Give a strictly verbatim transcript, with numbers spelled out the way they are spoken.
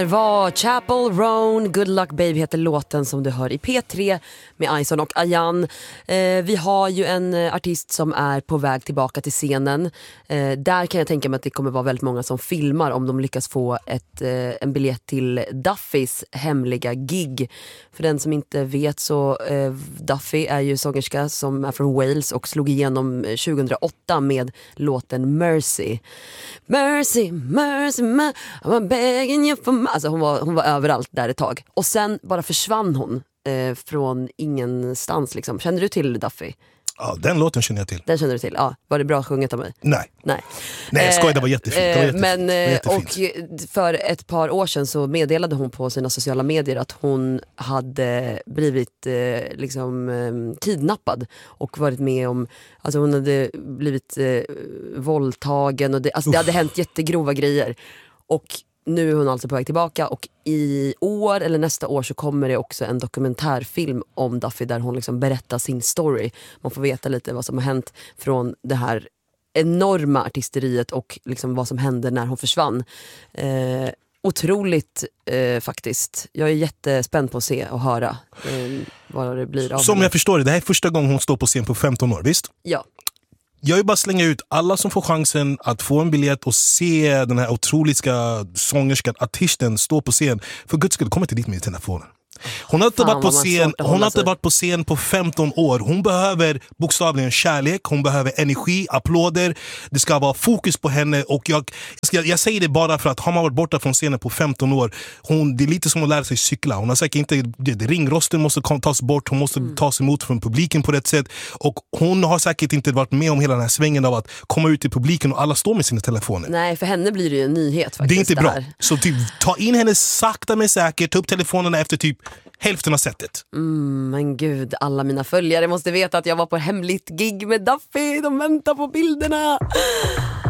Det var Chapel Roan, Good Luck Baby heter låten som du hör i P tre med Ison och Ayan. Eh, vi har ju en artist som är på väg tillbaka till scenen. Eh, där kan jag tänka mig att det kommer vara väldigt många som filmar om de lyckas få ett, eh, en biljett till Duffys hemliga gig. För den som inte vet så eh, Duffy är ju sångerska som är från Wales och slog igenom tjugohundraåtta med låten Mercy. Mercy, mercy, mercy, I'm begging you for... Alltså hon var, hon var överallt där ett tag. Och sen bara försvann hon eh, från ingenstans liksom. Känner du till Duffy? Ja, den låten känner jag till. Den känner du till? Ja, var det bra sjunget av mig? Nej. Nej, Nej jag skojar, det var jättefint. Det var jättefint. Men, det var jättefint. Och för ett par år sedan så meddelade hon på sina sociala medier att hon hade blivit eh, liksom eh, kidnappad och varit med om, alltså hon hade blivit eh, våldtagen och det, alltså det hade hänt jättegrova grejer. Och nu är hon alltså på väg tillbaka och i år eller nästa år så kommer det också en dokumentärfilm om Duffy där hon liksom berättar sin story. Man får veta lite vad som har hänt från det här enorma artisteriet och liksom vad som hände när hon försvann. Eh, otroligt eh, faktiskt. Jag är jättespänd på att se och höra eh, vad det blir av Som henne. jag förstår det, det här är första gången hon står på scen på femton år, visst? Ja. Jag vill bara slänga ut alla som får chansen att få en biljett och se den här otroliga sångerskan, artisten stå på scen. För guds skull, kom inte dit med telefonen. Hon har inte, varit på, scen, hon har inte varit på scen på femton år. Hon behöver bokstavligen kärlek. Hon behöver energi, applåder. Det ska vara fokus på henne. Och jag, jag, jag säger det bara för att har man varit borta från scenen på femton år, hon, det är lite som att lära sig cykla. Hon har säkert inte, det, ringrosten måste tas bort. Hon måste mm. tas emot från publiken på rätt sätt. Och hon har säkert inte varit med om hela den här svängen av att komma ut i publiken och alla står med sina telefoner. Nej, för henne blir det ju en nyhet faktiskt. Det är inte det bra. här. Så typ, ta in henne sakta men säkert. Ta upp telefonerna efter typ hälften av sättet. Mm, men gud, alla mina följare måste veta att jag var på hemligt gig med Duffy. De väntar på bilderna.